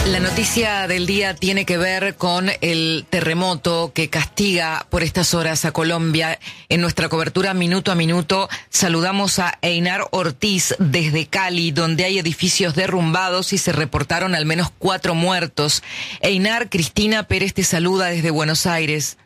La noticia del día tiene que ver con el terremoto que castiga por estas horas a Colombia. En nuestra cobertura minuto a minuto saludamos a Einar Ortiz desde Cali, donde hay edificios derrumbados y se reportaron al menos 4 muertos. Einar, Cristina Pérez te saluda desde Buenos Aires.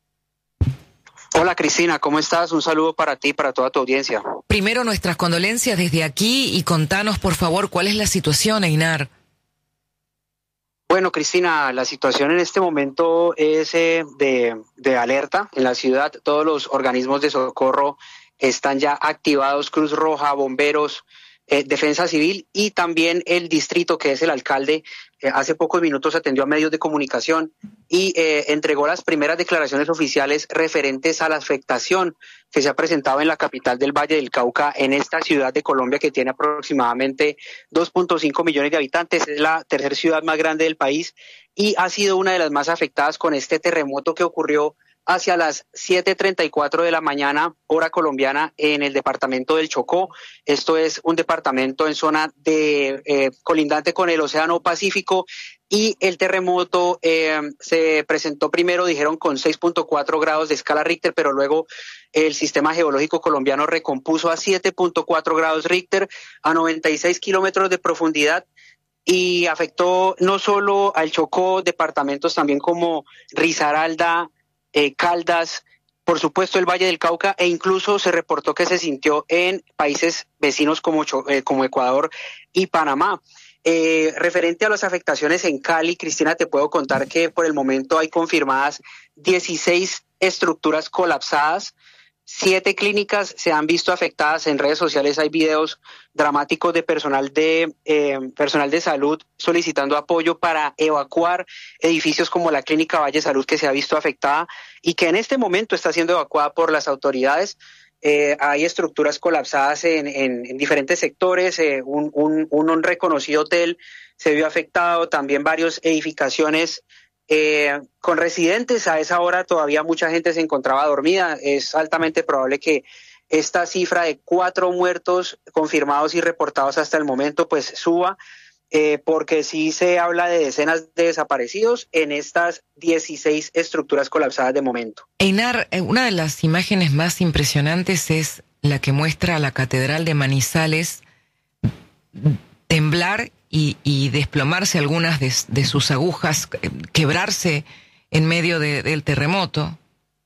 Hola Cristina, ¿cómo estás? Un saludo para ti y para toda tu audiencia. Primero nuestras condolencias desde aquí y contanos por favor cuál es la situación, Einar. Bueno, Cristina, la situación en este momento es de alerta en la ciudad. Todos los organismos de socorro están ya activados, Cruz Roja, bomberos, Defensa Civil y también el distrito, que es el alcalde, hace pocos minutos atendió a medios de comunicación y entregó las primeras declaraciones oficiales referentes a la afectación que se ha presentado en la capital del Valle del Cauca, en esta ciudad de Colombia que tiene aproximadamente 2.5 millones de habitantes. Es la tercera ciudad más grande del país y ha sido una de las más afectadas con este terremoto que ocurrió hacia las 7:34 de la mañana, hora colombiana, en el departamento del Chocó. Esto es un departamento en zona de colindante con el Océano Pacífico, y el terremoto se presentó primero, dijeron, con 6.4 grados de escala Richter, pero luego el sistema geológico colombiano recompuso a 7.4 grados Richter a 96 kilómetros de profundidad, y afectó no solo al Chocó, departamentos también como Risaralda, Caldas, por supuesto el Valle del Cauca, e incluso se reportó que se sintió en países vecinos como Ecuador y Panamá. Referente a las afectaciones en Cali, Cristina, te puedo contar que por el momento hay confirmadas 16 estructuras colapsadas. 7 clínicas se han visto afectadas. En redes sociales hay videos dramáticos de personal de salud solicitando apoyo para evacuar edificios como la Clínica Valle Salud, que se ha visto afectada y que en este momento está siendo evacuada por las autoridades. Hay estructuras colapsadas en diferentes sectores. Un reconocido hotel se vio afectado, también varias edificaciones con residentes. A esa hora todavía mucha gente se encontraba dormida. Es altamente probable que esta cifra de 4 muertos confirmados y reportados hasta el momento pues suba, porque sí se habla de decenas de desaparecidos en estas 16 estructuras colapsadas de momento. Einar, una de las imágenes más impresionantes es la que muestra a la Catedral de Manizales temblar y desplomarse algunas de sus agujas, quebrarse en medio del terremoto.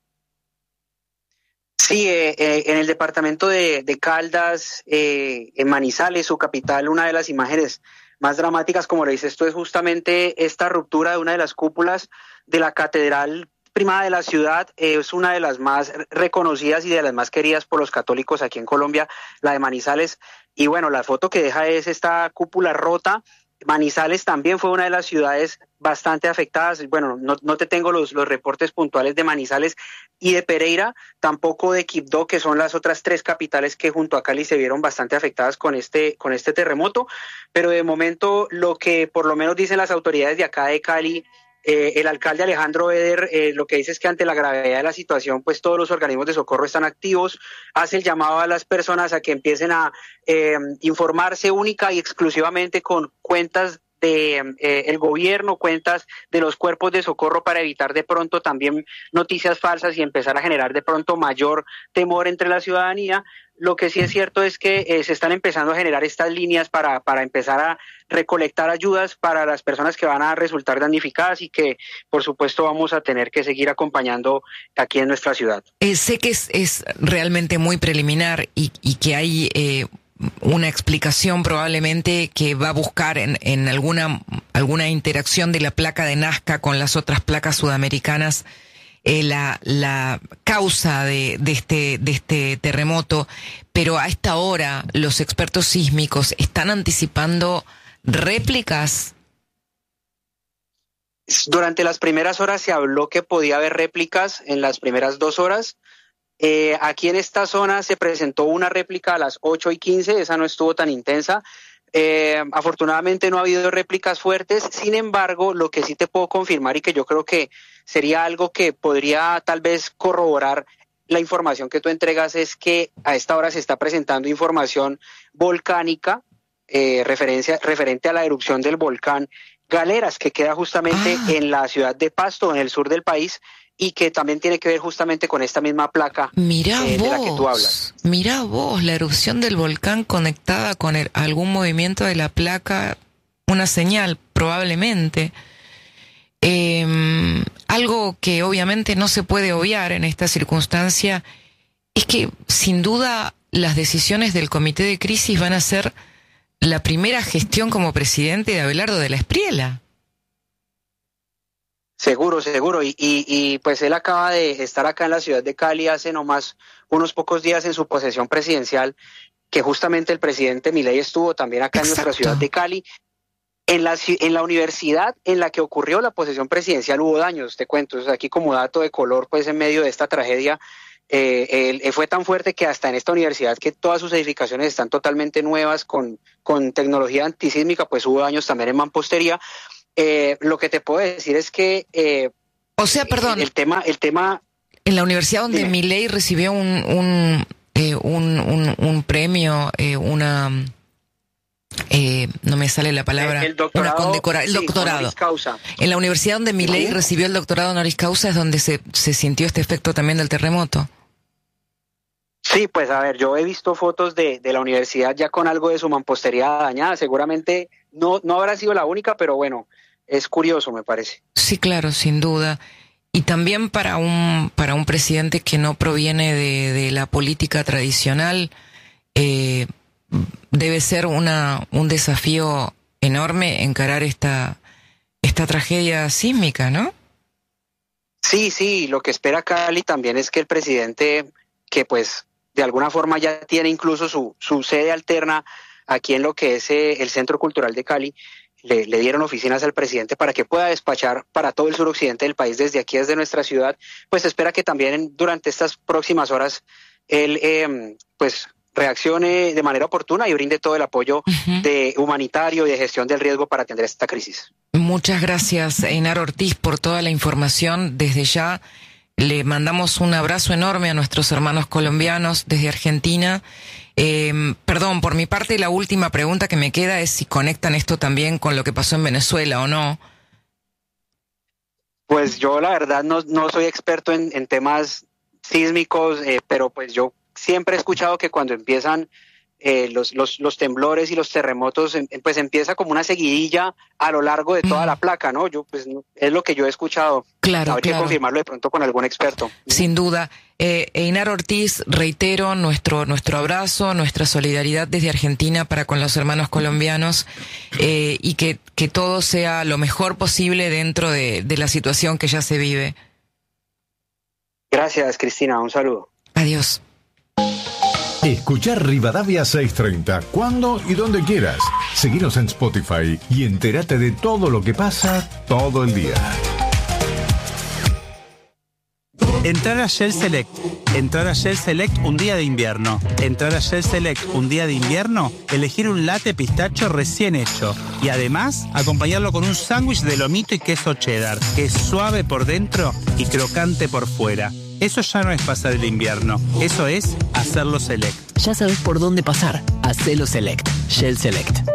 Sí, en el departamento de Caldas, en Manizales, su capital, una de las imágenes más dramáticas, como le dices tú, es justamente esta ruptura de una de las cúpulas de la catedral primada de la ciudad. Es una de las más reconocidas y de las más queridas por los católicos aquí en Colombia, la de Manizales. Y bueno, la foto que deja es esta cúpula rota. Manizales también fue una de las ciudades bastante afectadas. Bueno, no te tengo los reportes puntuales de Manizales y de Pereira, tampoco de Quibdó, que son las otras 3 capitales que junto a Cali se vieron bastante afectadas con este terremoto. Pero de momento, lo que por lo menos dicen las autoridades de acá de Cali, el alcalde Alejandro Eder, lo que dice es que ante la gravedad de la situación, pues todos los organismos de socorro están activos. Hace el llamado a las personas a que empiecen a informarse única y exclusivamente con cuentas de el gobierno, cuentas de los cuerpos de socorro, para evitar de pronto también noticias falsas y empezar a generar de pronto mayor temor entre la ciudadanía. Lo que sí es cierto es que se están empezando a generar estas líneas para empezar a recolectar ayudas para las personas que van a resultar damnificadas y que por supuesto vamos a tener que seguir acompañando aquí en nuestra ciudad. Sé que es realmente muy preliminar y que hay una explicación probablemente que va a buscar en alguna interacción de la placa de Nazca con las otras placas sudamericanas la causa de este terremoto, pero a esta hora los expertos sísmicos están anticipando réplicas. Durante las primeras horas se habló que podía haber réplicas en las primeras 2 horas. Aquí en esta zona se presentó una réplica a las 8:15, esa no estuvo tan intensa. Afortunadamente no ha habido réplicas fuertes. Sin embargo, lo que sí te puedo confirmar y que yo creo que sería algo que podría tal vez corroborar la información que tú entregas es que a esta hora se está presentando información volcánica referente a la erupción del volcán Galeras, que queda justamente en la ciudad de Pasto, en el sur del país, y que también tiene que ver justamente con esta misma placa de la que tú hablas. Mirá vos, la erupción del volcán conectada con algún movimiento de la placa, una señal probablemente. Algo que obviamente no se puede obviar en esta circunstancia es que sin duda las decisiones del comité de crisis van a ser la primera gestión como presidente de Abelardo de la Espriella. Seguro. Y pues él acaba de estar acá en la ciudad de Cali hace nomás unos pocos días en su posesión presidencial, que justamente el presidente Milei estuvo también acá en nuestra ciudad de Cali. En la universidad en la que ocurrió la posesión presidencial hubo daños, te cuento. O sea, aquí como dato de color, pues en medio de esta tragedia, fue tan fuerte que hasta en esta universidad, que todas sus edificaciones están totalmente nuevas con tecnología antisísmica, pues hubo daños también en mampostería. Lo que te puedo decir es que perdón, el tema en la universidad donde Milei recibió un premio, no me sale la palabra, el doctorado, el doctorado. Honoris causa. En la universidad donde Milei recibió el doctorado honoris causa es donde se sintió este efecto también del terremoto. Sí, pues a ver, yo he visto fotos de la universidad ya con algo de su mampostería dañada. Seguramente no habrá sido la única, pero bueno, es curioso, me parece. Sí, claro, sin duda. Y también para un presidente que no proviene de la política tradicional, debe ser un desafío enorme encarar esta tragedia sísmica, ¿no? Sí, lo que espera Cali también es que el presidente, que pues de alguna forma ya tiene incluso su sede alterna aquí en lo que es el Centro Cultural de Cali, le dieron oficinas al presidente para que pueda despachar para todo el suroccidente del país desde aquí, desde nuestra ciudad. Pues espera que también durante estas próximas horas él pues reaccione de manera oportuna y brinde todo el apoyo humanitario y de gestión del riesgo para atender esta crisis. Muchas gracias, Einar Ortiz, por toda la información. Desde ya le mandamos un abrazo enorme a nuestros hermanos colombianos desde Argentina. Perdón, por mi parte, la última pregunta que me queda es si conectan esto también con lo que pasó en Venezuela o no. Pues yo la verdad no soy experto en temas sísmicos, pero pues yo siempre he escuchado que cuando empiezan los temblores y los terremotos, pues empieza como una seguidilla a lo largo de toda la placa, ¿no? Es lo que yo he escuchado. Claro, Habría que confirmarlo de pronto con algún experto. Sin duda. Einar Ortiz, reitero nuestro abrazo, nuestra solidaridad desde Argentina para con los hermanos colombianos, y que todo sea lo mejor posible dentro de la situación que ya se vive. Gracias, Cristina. Un saludo. Adiós. Escuchar Rivadavia 630 cuando y donde quieras. Seguinos en Spotify y entérate de todo lo que pasa todo el día. Entrar a Shell Select. Entrar a Shell Select un día de invierno. Entrar a Shell Select un día de invierno, elegir un latte pistacho recién hecho. Y además, acompañarlo con un sándwich de lomito y queso cheddar, que es suave por dentro y crocante por fuera. Eso ya no es pasar el invierno, eso es hacerlo Select. Ya sabes por dónde pasar. Hacelo Select. Shell Select.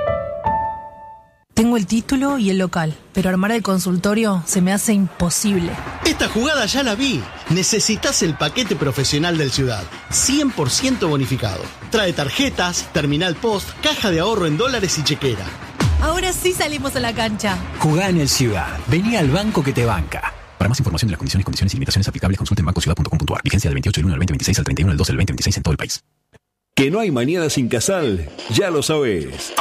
Tengo el título y el local, pero armar el consultorio se me hace imposible. Esta jugada ya la vi. Necesitas el paquete profesional del Ciudad, 100% bonificado. Trae tarjetas, terminal post, caja de ahorro en dólares y chequera. Ahora sí salimos a la cancha. Jugá en el Ciudad. Vení al banco que te banca. Para más información de las condiciones y limitaciones aplicables, consulte en bancociudad.com.ar. Vigencia del 28 del 1 al 2026 al 31 del 12 del 2026 en todo el país. Que no hay mañana sin Casal, ya lo sabes.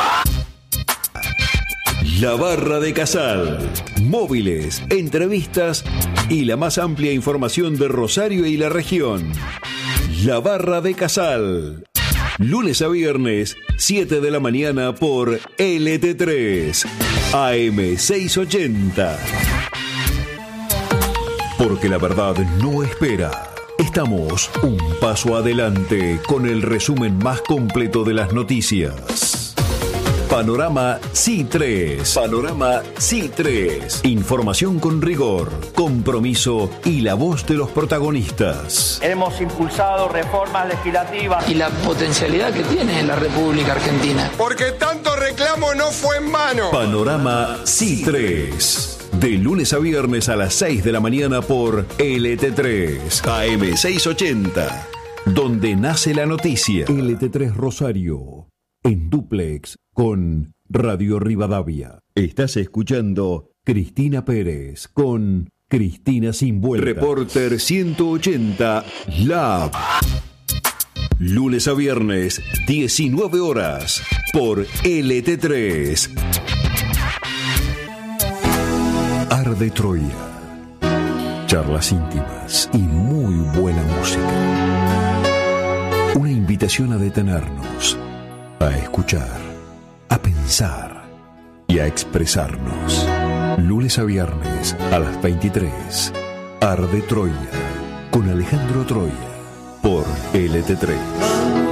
La Barra de Casal. Móviles, entrevistas y la más amplia información de Rosario y la región. La Barra de Casal. Lunes a viernes, 7 de la mañana por LT3, AM 680. Porque la verdad no espera. Estamos un paso adelante con el resumen más completo de las noticias. Panorama C3. Panorama C3. Información con rigor, compromiso y la voz de los protagonistas. Hemos impulsado reformas legislativas y la potencialidad que tiene la República Argentina. Porque tanto reclamo no fue en vano. Panorama C3. De lunes a viernes a las 6 de la mañana por LT3 AM 680. Donde nace la noticia. LT3 Rosario. En dúplex con Radio Rivadavia. Estás escuchando Cristina Pérez con Cristina Sin Vuelta. Reporter 180 Lab. Lunes a viernes, 19 horas, por LT3. Arde Troya. Charlas íntimas y muy buena música. Una invitación a detenernos, a escuchar, a pensar y a expresarnos. Lunes a viernes a las 23. Arde Troya con Alejandro Troya por LT3.